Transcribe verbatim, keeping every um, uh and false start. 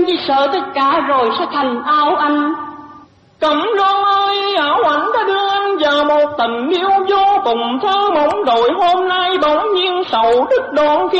chỉ sợ tất cả rồi sẽ thành ao anh. Cẩm Loan ơi, ảo ảnh đã đưa anh vào một tình yêu vô cùng thơ mộng, rồi hôm nay bỗng nhiên sầu đứt đoạn.